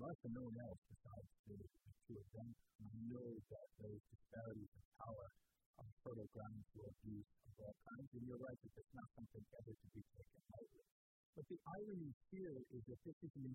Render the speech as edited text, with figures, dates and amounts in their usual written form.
us and no one else besides the two of them. We know that those disparities in power are fertile ground for abuse of all kinds, and you're right that it's not something ever to be taken lightly. But the irony here is that this is an